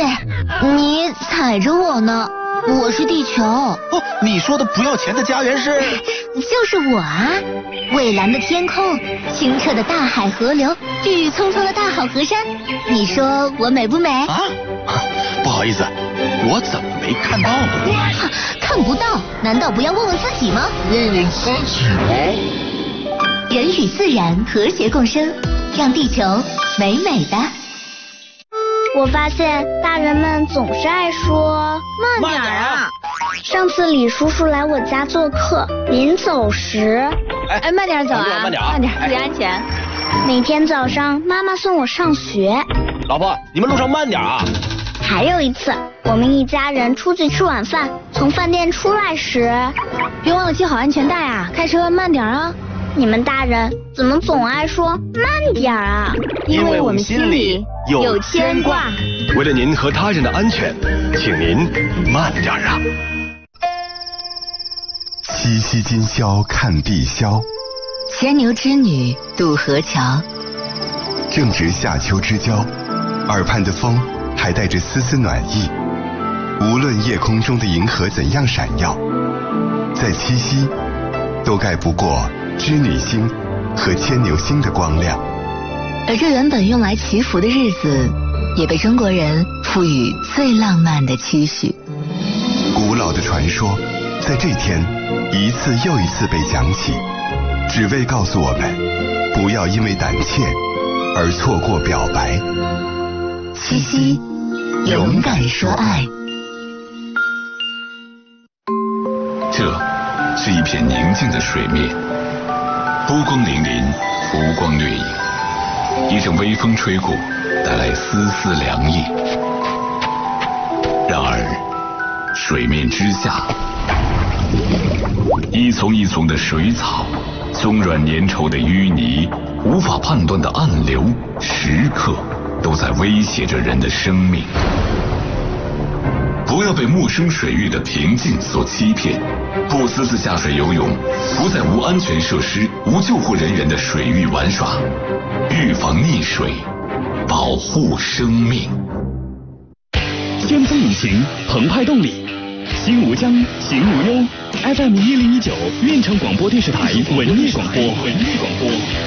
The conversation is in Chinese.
你踩着我呢，我是地球。 哦，你说的不要钱的家园是？ 就是我啊！蔚蓝的天空，清澈的大海河流，郁郁葱葱的大好河山，你说我美不美？ 啊，不好意思，我怎么没看到呢？ 看不到，难道不要问问自己吗？ 问问自己吗？ 人与自然和谐共生，让地球美美的。 我发现大人们总是爱说慢点啊！ 上次李叔叔来我家做客，临走时， 哎，慢点走啊， 慢点， 注意安全。 每天早上妈妈送我上学。 老婆，你们路上慢点啊！ 还有一次，我们一家人出去吃晚饭，从饭店出来时， 别忘了系好安全带啊！开车慢点啊！ 你们大人怎么总爱说慢点啊？ 因为我们心里有牵挂。 为了您和他人的安全，请您慢点啊！ 七夕今宵看碧霄， 牵牛织女渡河桥。 正值夏秋之交，耳畔的风还带着丝丝暖意。无论夜空中的银河怎样闪耀，在七夕都盖不过织女星和牵牛星的光亮。 而这原本用来祈福的日子，也被中国人赋予最浪漫的期许。 古老的传说在这天一次又一次被讲起，只为告诉我们不要因为胆怯而错过表白。 七夕，勇敢说爱。 这是一片宁静的水面，波光粼粼，浮光掠影。一阵微风吹过，带来丝丝凉意。然而，水面之下，一丛一丛的水草，松软粘稠的淤泥，无法判断的暗流，时刻都在威胁着人的生命。不要被陌生水域的平静所欺骗，不私自下水游泳，不在无安全设施、无救护人员的水域玩耍，预防溺水，保护生命。 先锋引擎，澎湃动力，心无疆，行无忧。FM 1019，运城广播电视台文艺广播。